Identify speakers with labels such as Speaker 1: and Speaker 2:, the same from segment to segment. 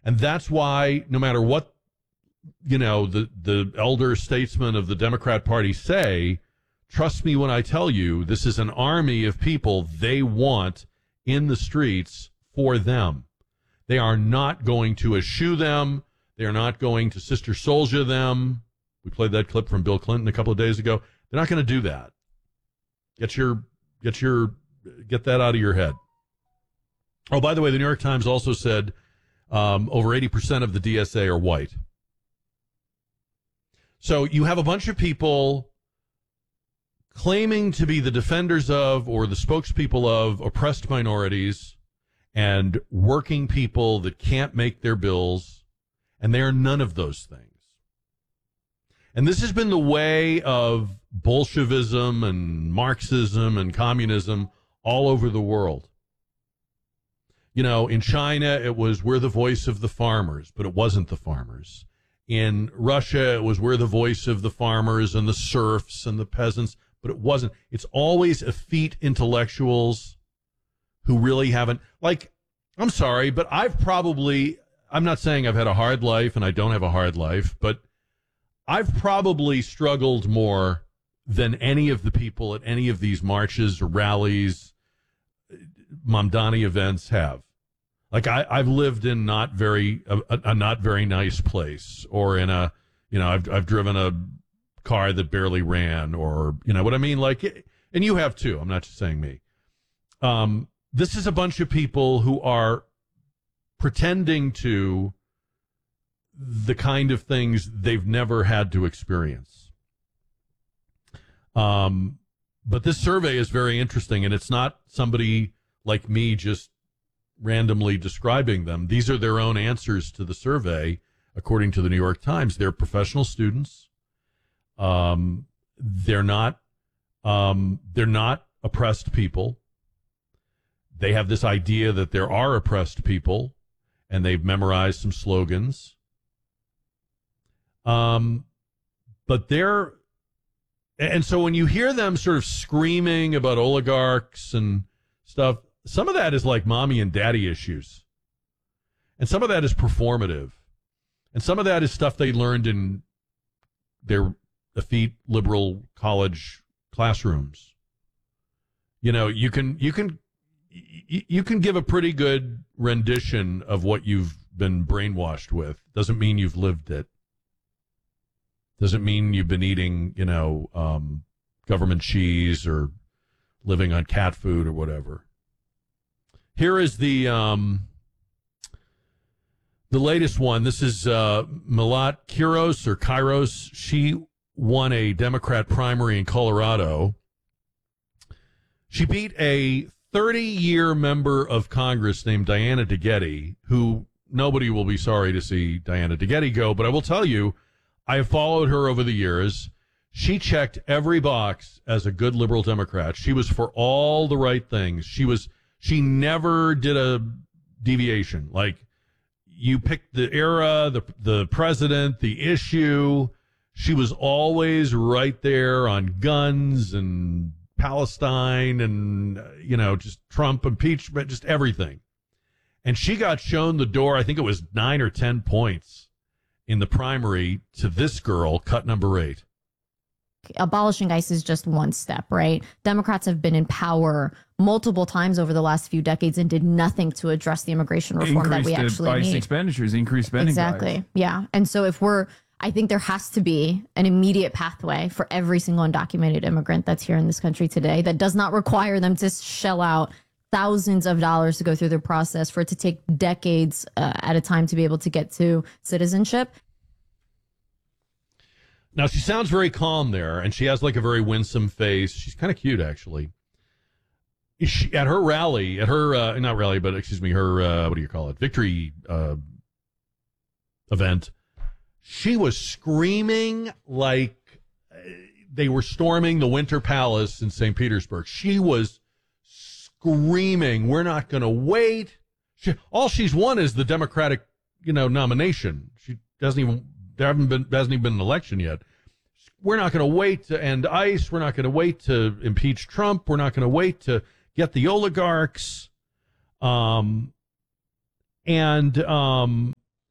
Speaker 1: And that's why no matter what, the elder statesmen of the Democrat Party say, trust me when I tell you, this is an army of people they want in the streets for them. They are not going to eschew them. They are not going to Sister Souljah them. We played that clip from Bill Clinton a couple of days ago. They're not going to do that. Get that out of your head. Oh, by the way, the New York Times also said over 80% of the DSA are white. So you have a bunch of people claiming to be the defenders of or the spokespeople of oppressed minorities and working people that can't make their bills, and they are none of those things. And this has been the way of Bolshevism and Marxism and communism all over the world. In China, it was we're the voice of the farmers, but it wasn't the farmers. In Russia, it was we're the voice of the farmers and the serfs and the peasants, but it wasn't. It's always effete intellectuals who really haven't, I'm sorry, but I'm not saying I've had a hard life and I don't have a hard life, but I've probably struggled more than any of the people at any of these marches or rallies, Mamdani events have. I've lived in a not very nice place, or in I've driven a car that barely ran, or what I mean? And you have too. I'm not just saying me. This is a bunch of people who are pretending to the kind of things they've never had to experience. But this survey is very interesting, and it's not somebody like me just randomly describing them. These are their own answers to the survey, according to the New York Times. They're professional students. They're not oppressed people. They have this idea that there are oppressed people, and they've memorized some slogans. And so when you hear them sort of screaming about oligarchs and stuff, some of that is like mommy and daddy issues. And some of that is performative. And some of that is stuff they learned in their effete liberal college classrooms. You can give a pretty good rendition of what you've been brainwashed with. Doesn't mean you've lived it. Doesn't mean you've been eating, government cheese or living on cat food or whatever. Here is the latest one. This is Milat Kairos. She won a Democrat primary in Colorado. She beat a 30-year member of Congress named Diana DeGette, who nobody will be sorry to see Diana DeGette go, but I will tell you, I have followed her over the years. She checked every box as a good liberal Democrat. She was for all the right things. She never did a deviation. You picked the era, the president, the issue. She was always right there on guns and Palestine and, just Trump impeachment, just everything. And she got shown the door, I think it was 9 or 10 points in the primary to this girl, cut number 8.
Speaker 2: Abolishing ICE is just one step, right? Democrats have been in power multiple times over the last few decades and did nothing to address the immigration reform that we actually
Speaker 3: ICE
Speaker 2: need.
Speaker 3: Expenditures, increased spending.
Speaker 2: Exactly. Yeah. And so I think there has to be an immediate pathway for every single undocumented immigrant that's here in this country today that does not require them to shell out thousands of dollars to go through the process, for it to take decades at a time to be able to get to citizenship.
Speaker 1: Now, she sounds very calm there, and she has a very winsome face. She's kind of cute, actually. At her rally, not rally, but excuse me, her, what do you call it, victory event, she was screaming like they were storming the Winter Palace in St. Petersburg. She was screaming, we're not going to wait. All she's won is the Democratic, nomination. She hasn't even been an election yet. We're not going to wait to end ICE. We're not going to wait to impeach Trump. We're not going to wait to get the oligarchs.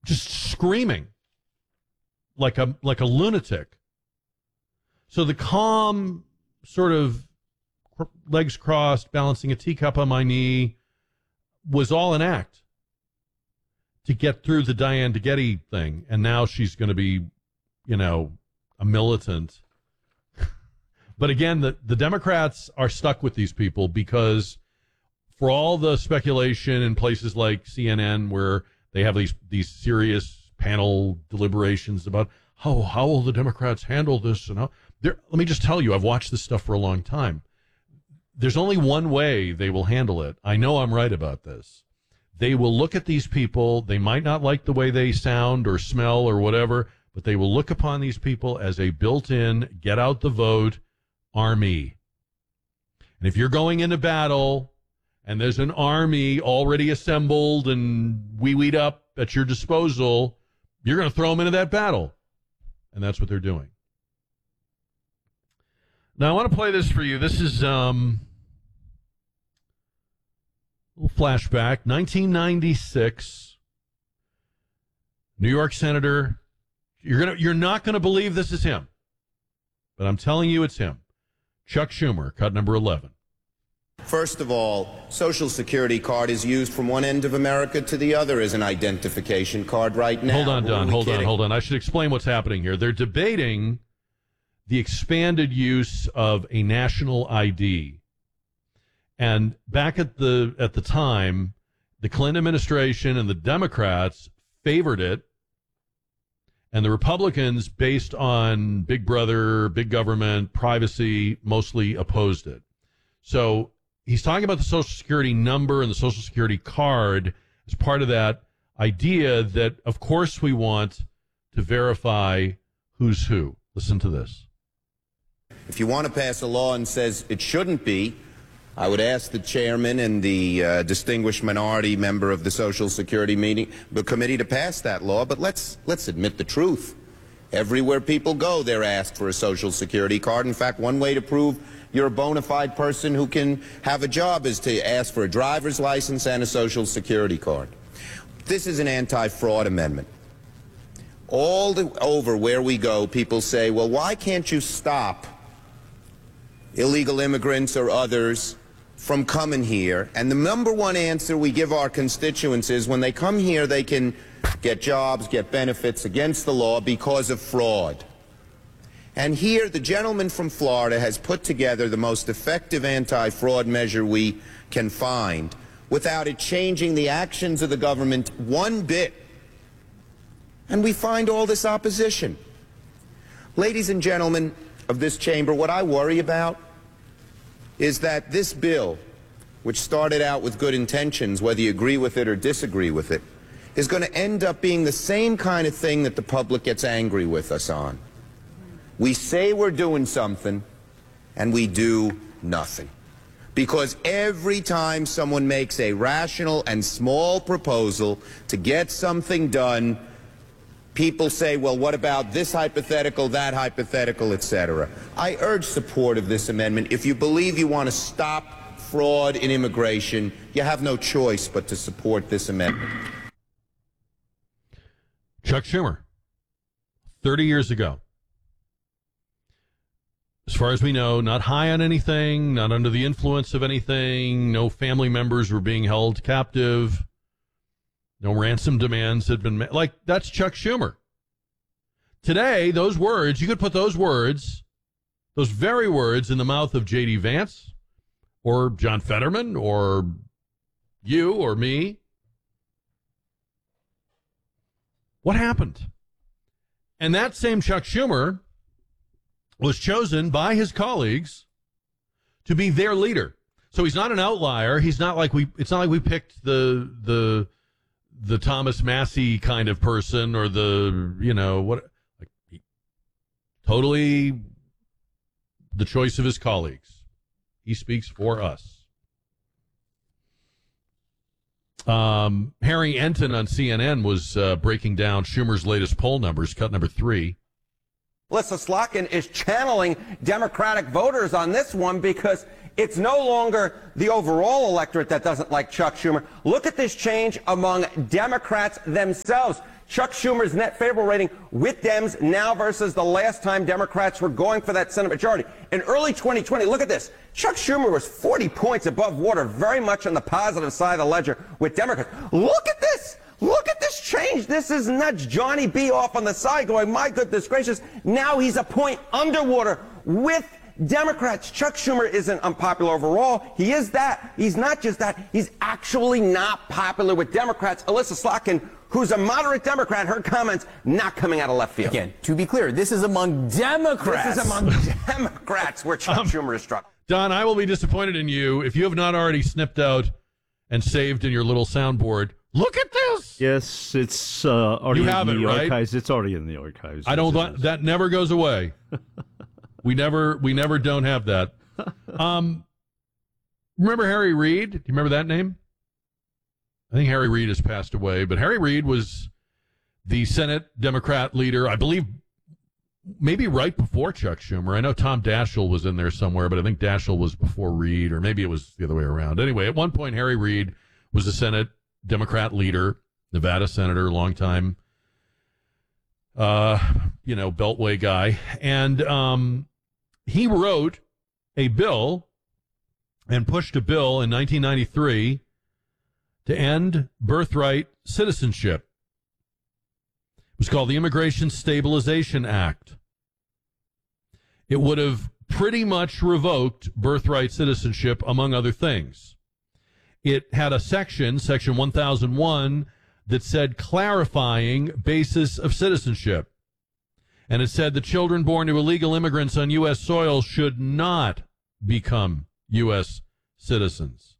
Speaker 1: just screaming like a lunatic. So the calm, sort of legs crossed, balancing a teacup on my knee, was all an act to get through the Diane DeGette thing. And now she's going to be, a militant. But again, the Democrats are stuck with these people because for all the speculation in places like CNN where they have these serious panel deliberations about how will the Democrats handle this and let me just tell you, I've watched this stuff for a long time. There's only one way they will handle it. I know I'm right about this. They will look at these people. They might not like the way they sound or smell or whatever, but they will look upon these people as a built-in, get out the vote army. And if you're going into battle and there's an army already assembled and wee-weed up at your disposal, you're going to throw them into that battle. And that's what they're doing. Now, I want to play this for you. This is a little flashback. 1996. New York Senator. You're not going to believe this is him. But I'm telling you it's him. Chuck Schumer, cut number 11.
Speaker 3: First of all, Social Security card is used from one end of America to the other as an identification card right now.
Speaker 1: Hold on, Don. Hold on. I should explain what's happening here. They're debating the expanded use of a national ID. And back at the time, the Clinton administration and the Democrats favored it, and the Republicans, based on Big Brother, big government, privacy, mostly opposed it. So he's talking about the Social Security number and the Social Security card as part of that idea that, of course, we want to verify who's who. Listen to this.
Speaker 3: If you want to pass a law and says it shouldn't be, I would ask the chairman and the distinguished minority member of the Social Security committee to pass that law. But let's admit the truth. Everywhere people go, they're asked for a Social Security card. In fact, one way to prove you're a bona fide person who can have a job is to ask for a driver's license and a Social Security card. This is an anti-fraud amendment. Over where we go, people say, well, why can't you stop illegal immigrants or others from coming here? And the number one answer we give our constituents is when they come here, they can get jobs, get benefits against the law because of fraud. And here, the gentleman from Florida has put together the most effective anti-fraud measure we can find without it changing the actions of the government one bit. And we find all this opposition. Ladies and gentlemen of this chamber, what I worry about is that this bill, which started out with good intentions, whether you agree with it or disagree with it, is going to end up being the same kind of thing that the public gets angry with us on. We say we're doing something, and we do nothing. Because every time someone makes a rational and small proposal to get something done, people say, well, what about this hypothetical, that hypothetical, etc. I urge support of this amendment. If you believe you want to stop fraud in immigration, you have no choice but to support this amendment.
Speaker 1: Chuck Schumer, 30 years ago. As far as we know, not high on anything, not under the influence of anything, no family members were being held captive, no ransom demands had been made. Like, that's Chuck Schumer. Today, those words, you could put those words, those very words, in the mouth of J.D. Vance or John Fetterman or you or me. What happened? And that same Chuck Schumer was chosen by his colleagues to be their leader. So he's not an outlier. He's not like it's not like we picked the Thomas Massey kind of person or totally the choice of his colleagues. He speaks for us. Harry Enton on CNN was breaking down Schumer's latest poll numbers, cut number 3.
Speaker 4: Alyssa Slotkin is channeling Democratic voters on this one because it's no longer the overall electorate that doesn't like Chuck Schumer. Look at this change among Democrats themselves. Chuck Schumer's net favorable rating with Dems now versus the last time Democrats were going for that Senate majority. In early 2020, look at this. Chuck Schumer was 40 points above water, very much on the positive side of the ledger with Democrats. Look at this. Look at this change. This is nuts. Johnny B off on the side going, my goodness gracious. Now he's a point underwater with Democrats. Chuck Schumer isn't unpopular overall. He is that. He's not just that. He's actually not popular with Democrats. Alyssa Slotkin, who's a moderate Democrat, her comments not coming out of left field.
Speaker 5: Again, to be clear, this is among Democrats.
Speaker 4: This is among Democrats where Chuck Schumer is struck.
Speaker 1: Don, I will be disappointed in you if you have not already snipped out and saved in your little soundboard. Look at this.
Speaker 6: Yes, it's already
Speaker 1: you have
Speaker 6: in the
Speaker 1: it, right?
Speaker 6: archives. It's already in the archives.
Speaker 1: I don't. That never goes away. we never don't have that. Remember Harry Reid? Do you remember that name? I think Harry Reid has passed away, but Harry Reid was the Senate Democrat leader, I believe, maybe right before Chuck Schumer. I know Tom Daschle was in there somewhere, but I think Daschle was before Reid, or maybe it was the other way around. Anyway, at one point, Harry Reid was the Senate Democrat leader, Nevada senator, longtime, Beltway guy. And he wrote a bill and pushed a bill in 1993 to end birthright citizenship. It was called the Immigration Stabilization Act. It would have pretty much revoked birthright citizenship, among other things. It had a section 1001, that said clarifying basis of citizenship. And it said the children born to illegal immigrants on U.S. soil should not become U.S. citizens.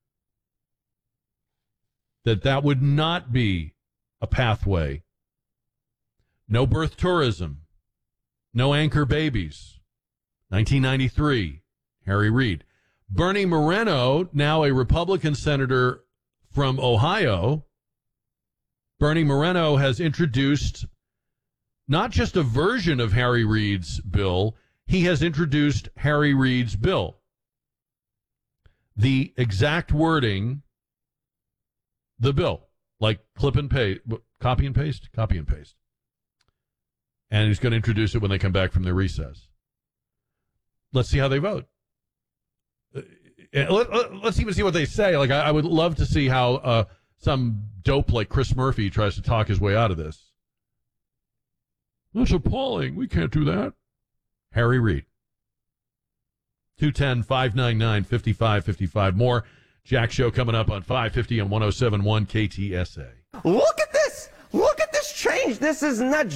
Speaker 1: That would not be a pathway. No birth tourism. No anchor babies. 1993, Harry Reid. Bernie Moreno, now a Republican senator from Ohio, Bernie Moreno has introduced not just a version of Harry Reid's bill, he has introduced Harry Reid's bill. The exact wording, the bill, like clip and paste, copy and paste. And he's going to introduce it when they come back from their recess. Let's see how they vote. Let's even see what they say. Like, I would love to see how some dope like Chris Murphy tries to talk his way out of this. That's appalling. We can't do that. Harry Reid. 210-599-5555. More Jack Show coming up on 550 and 107.1 KTSA.
Speaker 4: Look at this. Look at this change. This is nuts.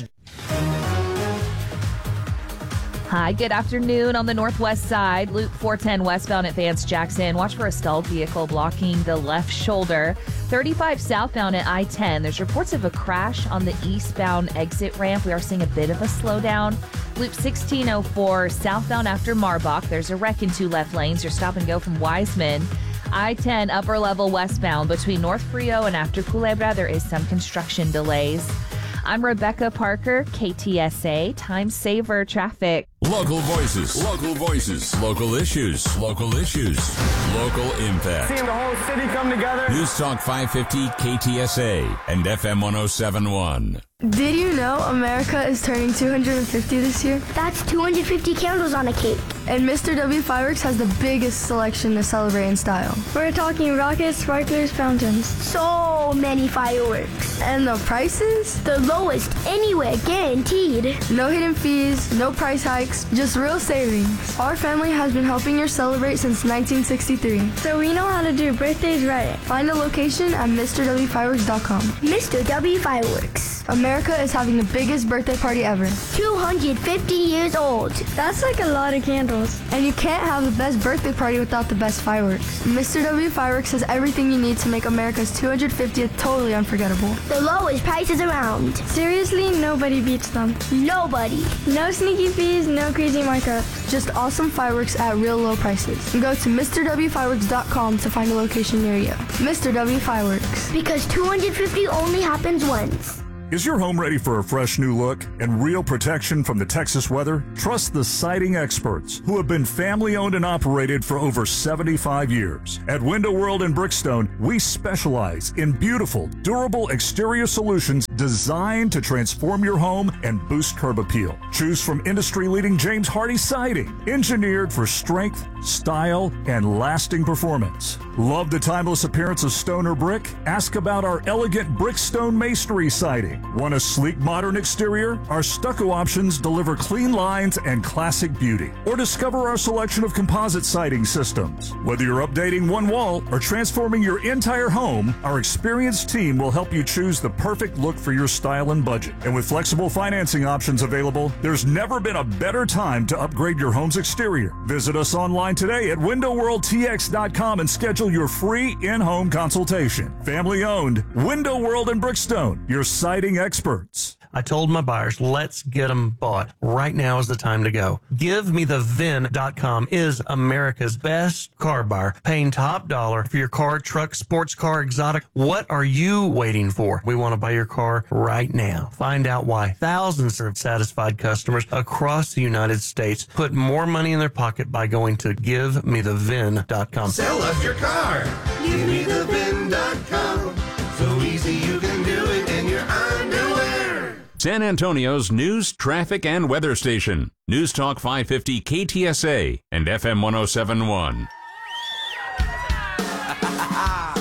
Speaker 7: Hi, good afternoon on the northwest side. Loop 410 westbound at Vance Jackson. Watch for a stalled vehicle blocking the left shoulder. 35 southbound at I-10. There's reports of a crash on the eastbound exit ramp. We are seeing a bit of a slowdown. Loop 1604 southbound after Marbach. There's a wreck in two left lanes. Your stop and go from Wiseman. I-10 upper level westbound between North Frio and after Culebra. There is some construction delays. I'm Rebecca Parker, KTSA, Time Saver Traffic.
Speaker 8: Local voices, local issues, local impact.
Speaker 9: Seeing the whole city come together.
Speaker 8: News Talk 550 KTSA and FM 107.1.
Speaker 10: Did you know America is turning 250 this year?
Speaker 11: That's 250 candles on a cake.
Speaker 10: And Mr. W Fireworks has the biggest selection to celebrate in style.
Speaker 11: We're talking rockets, sparklers, fountains. So many fireworks.
Speaker 10: And the prices?
Speaker 11: The lowest anywhere, guaranteed.
Speaker 10: No hidden fees, no price hikes, just real savings. Our family has been helping you celebrate since 1963.
Speaker 11: So we know how to do birthdays right.
Speaker 10: Find a location at MrWFireworks.com.
Speaker 11: Mr. W Fireworks.
Speaker 10: America is having the biggest birthday party ever.
Speaker 11: 250 years old.
Speaker 10: That's like a lot of candles. And you can't have the best birthday party without the best fireworks. Mr. W Fireworks has everything you need to make America's 250th totally unforgettable.
Speaker 11: The lowest prices around.
Speaker 10: Seriously, nobody beats them.
Speaker 11: Nobody.
Speaker 10: No sneaky fees, no crazy markups. Just awesome fireworks at real low prices. Go to MrWFireworks.com to find a location near you. Mr. W Fireworks.
Speaker 11: Because 250 only happens once.
Speaker 9: Is your home ready for a fresh new look and real protection from the Texas weather? Trust the siding experts who have been family-owned and operated for over 75 years. At Window World in Brickstone, we specialize in beautiful, durable exterior solutions designed to transform your home and boost curb appeal. Choose from industry-leading James Hardie siding, engineered for strength, style, and lasting performance. Love the timeless appearance of stone or brick? Ask about our elegant Brickstone masonry siding. Want a sleek, modern exterior? Our stucco options deliver clean lines and classic beauty. Or discover our selection of composite siding systems. Whether you're updating one wall or transforming your entire home, our experienced team will help you choose the perfect look for your style and budget. And with flexible financing options available, there's never been a better time to upgrade your home's exterior. Visit us online today at WindowWorldTX.com and schedule your free in-home consultation. Family owned, Window World in Brickstone, your siding experts.
Speaker 12: I told my buyers, let's get them bought. Right now is the time to go. GiveMeTheVin.com is America's best car buyer, paying top dollar for your car, truck, sports car, exotic. What are you waiting for? We want to buy your car right now. Find out why thousands of satisfied customers across the United States put more money in their pocket by going to GiveMeTheVin.com.
Speaker 13: Sell us your car. GiveMeTheVin.com. So easy you can do it in your underwear.
Speaker 8: San Antonio's news, traffic, and weather station. News Talk 550 KTSA and FM 1071.